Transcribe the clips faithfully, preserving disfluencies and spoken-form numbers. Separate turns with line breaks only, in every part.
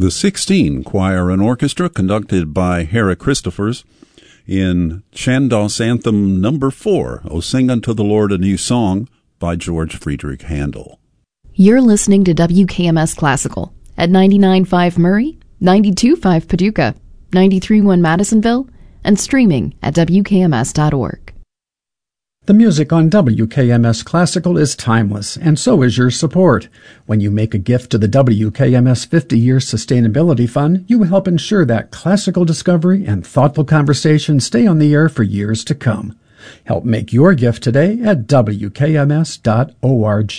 The Sixteen Choir and Orchestra, conducted by Hera Christophers, in Chandos Anthem Number Four, O Sing Unto the Lord a New Song, by George Friedrich Handel.
You're listening to W K M S Classical at ninety-nine point five Murray, ninety-two point five Paducah, ninety-three point one Madisonville, and streaming at W K M S dot org.
The music on W K M S Classical is timeless, and so is your support. When you make a gift to the W K M S fifty-year Sustainability Fund, you will help ensure that classical discovery and thoughtful conversation stay on the air for years to come. Help make your gift today at W K M S dot org.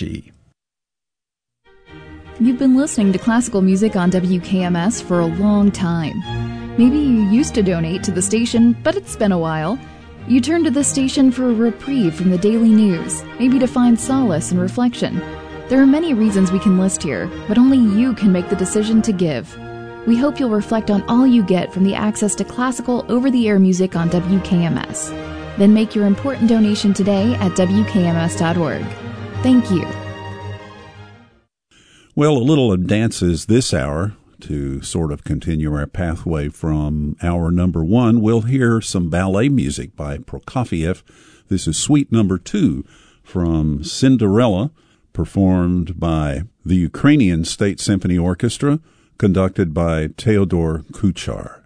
You've been listening to classical music on W K M S for a long time. Maybe you used to donate to the station, but it's been a while. You turn to this station for a reprieve from the daily news, maybe to find solace and reflection. There are many reasons we can list here, but only you can make the decision to give. We hope you'll reflect on all you get from the access to classical over-the-air music on W K M S. Then make your important donation today at W K M S dot org. Thank you.
Well, a little of dances this hour. To sort of continue our pathway from hour number one, we'll hear some ballet music by Prokofiev. This is Suite Number Two from Cinderella, performed by the Ukrainian State Symphony Orchestra, conducted by Theodor Kuchar.